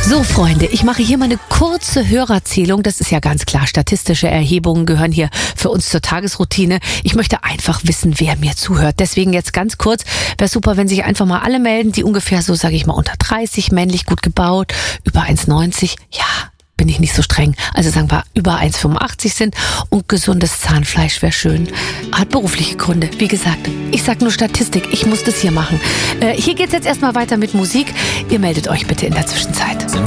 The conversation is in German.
So, Freunde, ich mache hier mal eine kurze Hörerzählung. Das ist ja ganz klar, statistische Erhebungen gehören hier für uns zur Tagesroutine. Ich möchte einfach wissen, wer mir zuhört. Deswegen jetzt ganz kurz, wäre super, wenn sich einfach mal alle melden, die ungefähr so, sage ich mal, unter 30, männlich, gut gebaut, über 1,90, ja, bin ich nicht so streng. Also sagen wir, über 1,85 sind und gesundes Zahnfleisch wäre schön. Hat berufliche Gründe. Wie gesagt, ich sag nur Statistik. Ich muss das hier machen. Hier geht's jetzt erstmal weiter mit Musik. Ihr meldet euch bitte in der Zwischenzeit.